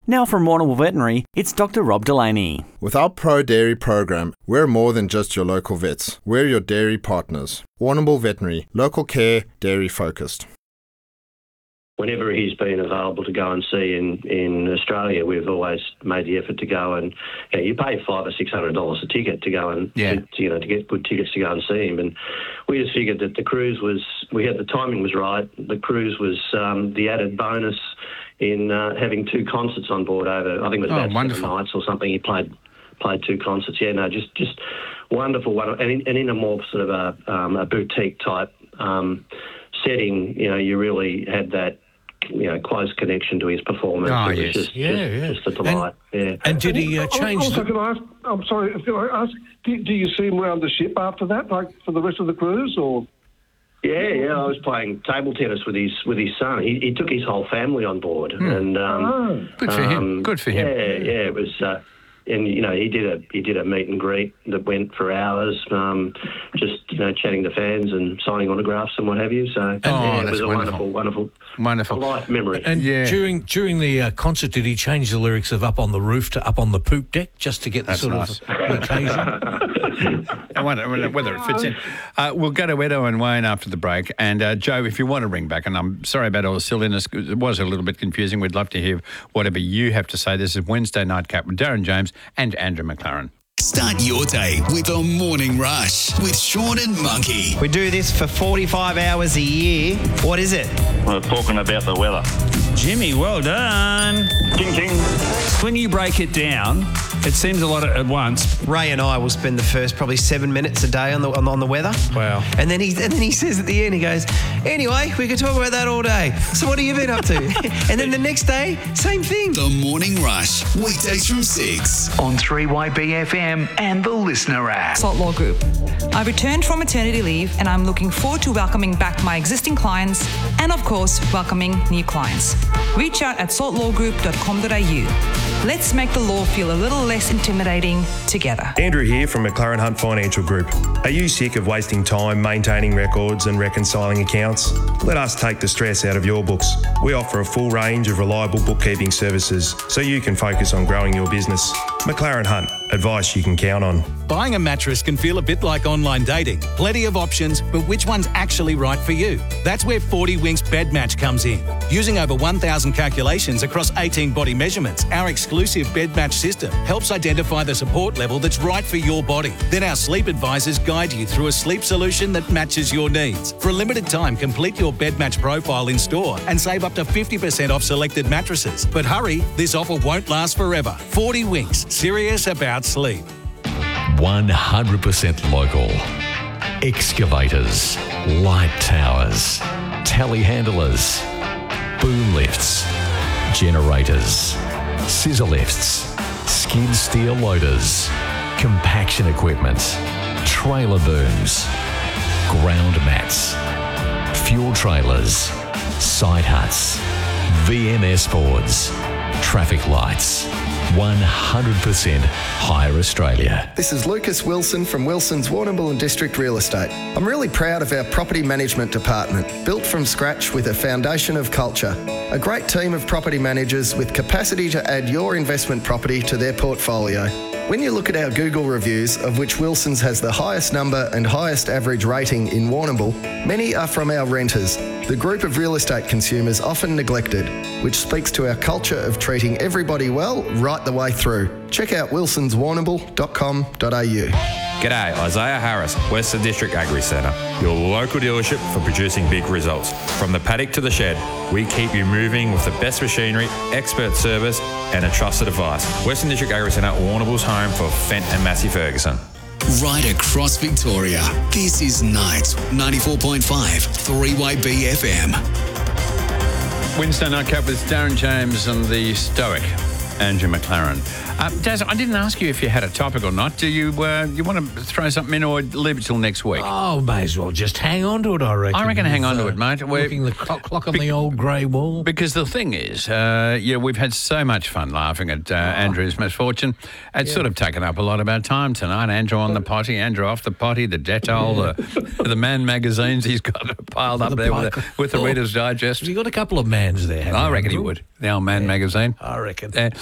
Now from Warrnambool Veterinary, it's Dr. Rob Delaney. With our Pro Dairy program, we're more than just your local vets. We're your dairy partners. Warrnambool Veterinary, local care, dairy focused. Whenever he's been available to go and see in Australia, we've always made the effort to go and you pay $500 or $600 a ticket to go and to get good tickets to go and see him. And we just figured that the cruise was the timing was right. The cruise was the added bonus in having two concerts on board over. I think it was about 7 nights or something. He played two concerts. Yeah, no, just wonderful. And in a more sort of a boutique type setting, you really had that. Close connection to his performance. Oh, it was just a delight. And did he change? Also, can I ask? I'm sorry. Can I ask? Do you see him around the ship after that, like for the rest of the cruise, or? Yeah. I was playing table tennis with his son. He took his whole family on board, and good for him. Good for him. Yeah. It was. And he did a meet and greet that went for hours, just chatting to fans and signing autographs and what have you. So it was a wonderful life memory. And during the concert, did he change the lyrics of "Up on the Roof" to "Up on the Poop Deck" just to get the sort of occasion? I wonder whether it fits in. We'll go to Edo and Wayne after the break. And Joe, if you want to ring back, and I'm sorry about all the silliness, it was a little bit confusing. We'd love to hear whatever you have to say. This is Wednesday Nightcap with Darren James and Andrew McLaren. Start your day with a morning rush with Sean and Monkey. We do this for 45 hours a year. What is it? We're talking about the weather. Jimmy, well done. Ding, ding. When you break it down, it seems a lot at once. Ray and I will spend the first probably 7 minutes a day on the weather. Wow. And then he says at the end, he goes, anyway, we could talk about that all day. So what have you been up to? And then the next day, same thing. The Morning Rush, weekdays from 6 on 3YBFM and the Listener app. Salt Law Group. I returned from maternity leave and I'm looking forward to welcoming back my existing clients and, of course, welcoming new clients. Reach out at saltlawgroup.com.au. Let's make the law feel a little less intimidating together. Andrew here from McLaren Hunt Financial Group. Are you sick of wasting time maintaining records and reconciling accounts? Let us take the stress out of your books. We offer a full range of reliable bookkeeping services so you can focus on growing your business. McLaren Hunt, advice you can count on. Buying a mattress can feel a bit like online dating. Plenty of options, but which one's actually right for you? That's where 40 Winks Bed Match comes in. Using over 1,000 calculations across 18 body measurements, our exclusive Bed Match system helps identify the support level that's right for your body. Then our sleep advisors guide you through a sleep solution that matches your needs. For a limited time, complete your Bed Match profile in store and save up to 50% off selected mattresses. But hurry, this offer won't last forever. 40 Winks, serious about sleep. 100% local. Excavators, light towers, telehandlers, boom lifts, generators, scissor lifts, skid steer loaders, compaction equipment, trailer booms, ground mats, fuel trailers, side huts, VMS boards, traffic lights. 100% Hire Australia. This is Lucas Wilson from Wilson's Warrnambool and District Real Estate. I'm really proud of our property management department, built from scratch with a foundation of culture. A great team of property managers with capacity to add your investment property to their portfolio. When you look at our Google reviews, of which Wilson's has the highest number and highest average rating in Warrnambool, many are from our renters, the group of real estate consumers often neglected, which speaks to our culture of treating everybody well right the way through. Check out wilsonswarrnambool.com.au. G'day, Isaiah Harris, Western District Agri Centre, your local dealership for producing big results. From the paddock to the shed, we keep you moving with the best machinery, expert service and a trusted advice. Western District Agri Centre, Warrnambool's home for Fent and Massey Ferguson. Right across Victoria, this is Nights 94.5 3YB FM. Wednesday Nightcap with Darren James and the stoic Andrew McLaren. Daz, I didn't ask you if you had a topic or not. Do you want to throw something in or leave it till next week? Oh, may as well just hang on to it, I reckon. I reckon hang on to it, mate. We're looking the clock on the old grey wall. Because the thing is, we've had so much fun laughing at Andrew's misfortune. It's sort of taken up a lot of our time tonight. Andrew on the potty, Andrew off the potty, the Dettol, the Man magazines he's got piled up there with the Reader's Digest. Has he got a couple of Mans there? I reckon he would. The old Man magazine. I reckon.